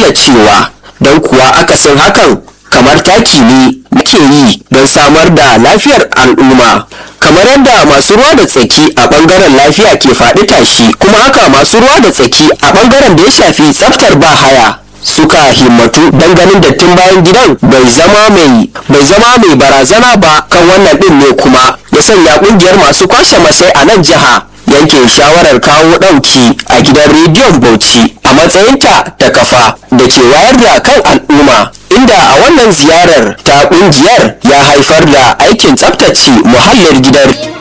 killacewa, don kuwa akasin hakan kamar taki ne muke yi don samar da lafiyar al'umma. Kamar yadda masu ruwa da tsaki a bangaren lafiya ke faɗi tashi, kuma haka masu ruwa da tsaki a bangaren da ya shafi tsaftar bahaya suka himmatu don ganin dattin bayan gidan bai zama mai barazana ba. Kan wannan din ne kuma ya sanya kungiyar masu kwashe masai a nan jiha yanke shawarar kawo ɗauki a gidan rediyon Bauchi a matsayinta ta kafa da ke wayar da kan al'umma, inda a wannan ziyarar ta kungiyar ya haifar da aikin tsaftace muhallin gidan